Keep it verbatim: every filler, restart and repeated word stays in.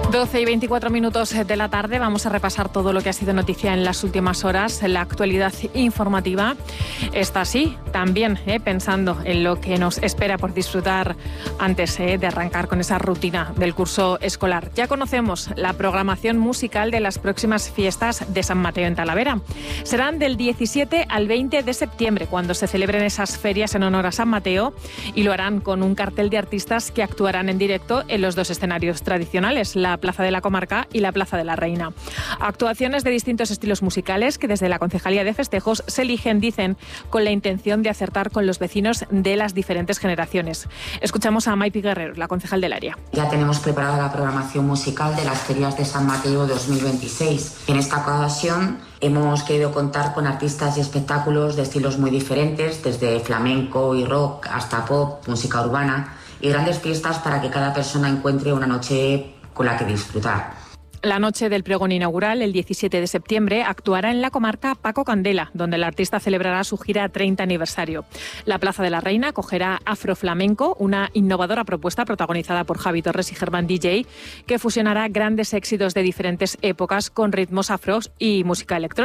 doce y veinticuatro minutos de la tarde, vamos a repasar todo lo que ha sido noticia en las últimas horas, en la actualidad informativa. Está así, también eh, pensando en lo que nos espera por disfrutar antes eh, de arrancar con esa rutina del curso escolar. Ya conocemos la programación musical de las próximas fiestas de San Mateo en Talavera. Serán del diecisiete al veinte de septiembre, cuando se celebren esas ferias en honor a San Mateo, y lo harán con un cartel de artistas que actuarán en directo en los dos escenarios tradicionales, la Plaza de la Comarca y la Plaza de la Reina. Actuaciones de distintos estilos musicales que desde la Concejalía de Festejos se eligen, dicen, con la intención de acertar con los vecinos de las diferentes generaciones. Escuchamos a Maipi Guerrero, la concejal del área. Ya tenemos preparada la programación musical de las ferias de San Mateo dos mil veintiséis. En esta ocasión hemos querido contar con artistas y espectáculos de estilos muy diferentes, desde flamenco y rock hasta pop, música urbana y grandes fiestas para que cada persona encuentre una noche con la que disfrutar. La noche del pregón inaugural, el diecisiete de septiembre, actuará en la comarca Paco Candela, donde el artista celebrará su gira treinta aniversario. La Plaza de la Reina acogerá Afroflamenco, una innovadora propuesta protagonizada por Javi Torres y Germán D J, que fusionará grandes éxitos de diferentes épocas con ritmos afros y música electrónica.